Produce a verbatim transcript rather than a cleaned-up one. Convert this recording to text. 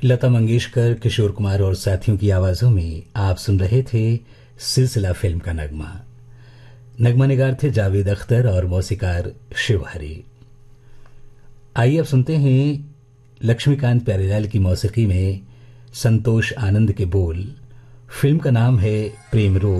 लता मंगेशकर, किशोर कुमार और साथियों की आवाजों में आप सुन रहे थे सिलसिला फिल्म का नगमा। नगमा निगार थे जावेद अख्तर और मौसीकार शिव हरी। आइए अब सुनते हैं लक्ष्मीकांत प्यारेलाल की मौसीकी में संतोष आनंद के बोल। फिल्म का नाम है प्रेम रोग।